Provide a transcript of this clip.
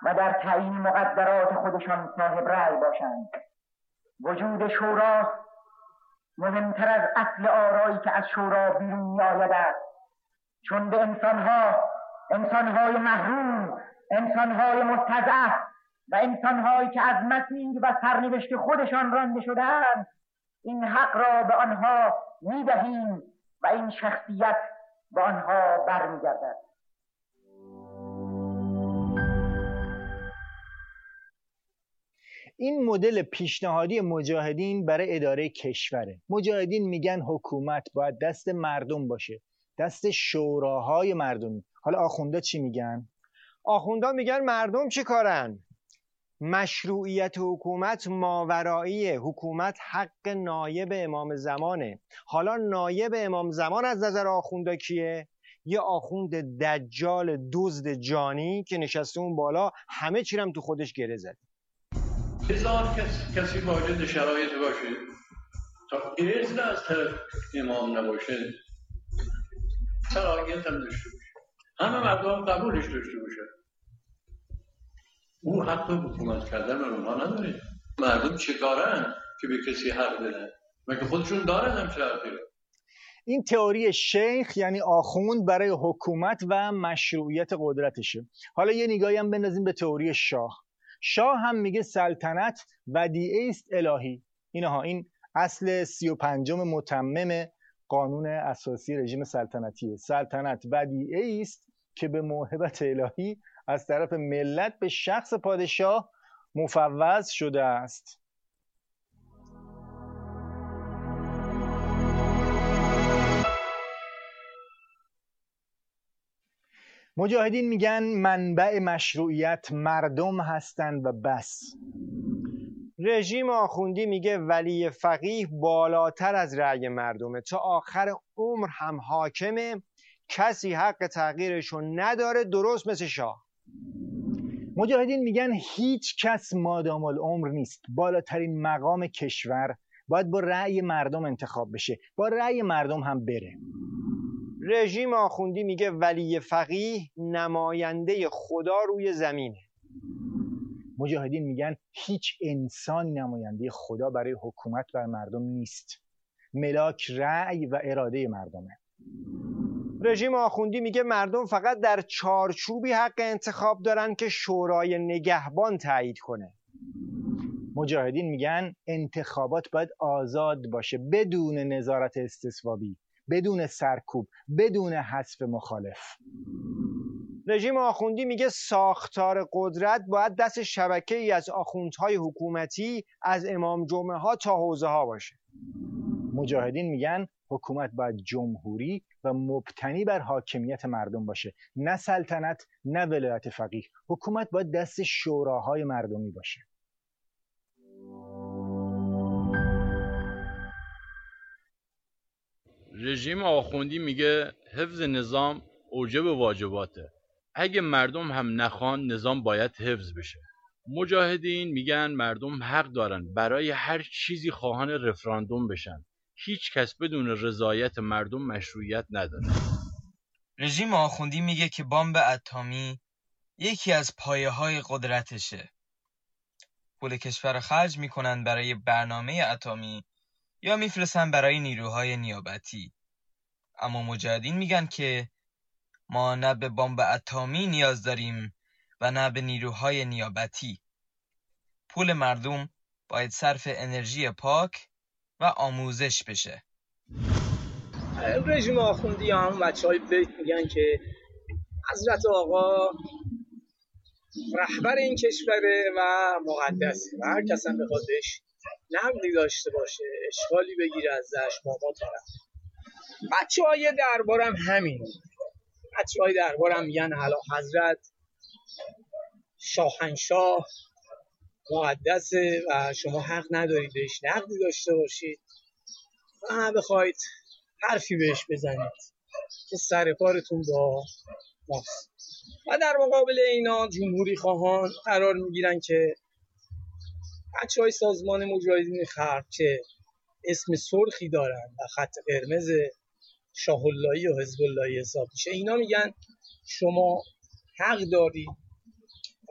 و در تعیین مقدرات خودشان صاحب رأی باشند. وجود شورا مهمتر از اصل آرایی که از شورا بیرون می‌آید است، چون به انسان‌های محروم، انسان‌های مستضعف و انسان‌هایی که از مسیر و سرنوشت خودشان رانده شده‌اند این حق را به آنها می‌دهیم و این شخصیت به آنها برمیگردد. این مدل پیشنهادی مجاهدین برای اداره کشوره. مجاهدین میگن حکومت باید دست مردم باشه، دست شوراهای مردمی. حالا آخوندا چی میگن؟ آخوندا میگن مردم چی کارن؟ مشروعیت حکومت ماورایی، حکومت حق نایب امام زمانه. حالا نایب امام زمان از نظر آخوندا کیه؟ یه آخوند دجال دزد جانی که نشسته اون بالا همه چی هم تو خودش گره زده. هزار کسی واجد شرایط باشه تا ایرز از طرف امام نباشه، صلاحیت هم داشته باشه، همه مردم قبولش داشته باشه، او حق حکومت کردن به اونها نداره. مردم چه کارن که به کسی حق بدن؟ مگه خودشون دارن هم چه حقی؟ این تئوری شیخ یعنی آخوند برای حکومت و مشروعیت قدرتشه. حالا یه نگاهی هم بندازیم به تئوری شاه. شاه هم میگه سلطنت ودیعه است الهی. این اصل 35 متمم قانون اساسی رژیم سلطنتیه. سلطنت ودیعه است که به موهبت الهی از طرف ملت به شخص پادشاه مفوض شده است. مجاهدین میگن منبع مشروعیت مردم هستند و بس. رژیم آخوندی میگه ولی فقیه بالاتر از رأی مردمه، تا آخر عمر هم حاکمه، کسی حق تغییرشو نداره، درست مثل شاه. مجاهدین میگن هیچ کس مادام العمر نیست. بالاترین مقام کشور باید با رأی مردم انتخاب بشه، با رأی مردم هم بره. رژیم آخوندی میگه ولی فقیه نماینده خدا روی زمینه. مجاهدین میگن هیچ انسانی نماینده خدا برای حکومت بر مردم نیست. ملاک رأی و اراده مردمه. رژیم آخوندی میگه مردم فقط در چارچوبی حق انتخاب دارن که شورای نگهبان تایید کنه. مجاهدین میگن انتخابات باید آزاد باشه، بدون نظارت استصوابی، بدون سرکوب، بدون حذف مخالف. رژیم آخوندی میگه ساختار قدرت باید دست شبکه‌ای از آخوندهای حکومتی از امام جمعه ها تا حوزه ها باشه. مجاهدین میگن حکومت باید جمهوری و مبتنی بر حاکمیت مردم باشه، نه سلطنت نه ولایت فقیه. حکومت باید دست شوراهای مردمی باشه. رژیم آخوندی میگه حفظ نظام اوجب واجباته. اگه مردم هم نخوان نظام باید حفظ بشه. مجاهدین میگن مردم حق دارن برای هر چیزی خواهان رفراندوم بشن. هیچ کس بدون رضایت مردم مشروعیت نداره. رژیم آخوندی میگه که بمب اتمی یکی از پایه‌های قدرتشه. پول کشور خرج میکنن برای برنامه اتمی یا میفرستن برای نیروهای نیابتی. اما مجاهدین میگن که ما نه به بمب اتمی نیاز داریم و نه به نیروهای نیابتی. پول مردم باید صرف انرژی پاک و آموزش بشه. رژیم آخوندی یا همون بچه‌های بیت میگن که حضرت آقا رهبر این کشوره و مقدسه و هر کس هم بخواد بهش نقدی داشته باشه، اشکالی بگیره ازش، ما طرف. بچه‌های دربارم همین. بچه‌های دربارم میگن اعلی حضرت شاهنشاه مقدسه و شما حق ندارید بهش نقدی داشته باشید و بخواید حرفی بهش بزنید که سر کارتون با ماست. و در مقابل اینا جمهوری خواهان قرار میگیرن که بچه‌های سازمان مجاهدین خلق که اسم سرخی دارن و خط قرمز شاه اللهی و حزب اللهی حساب میشه، اینا میگن شما حق دارید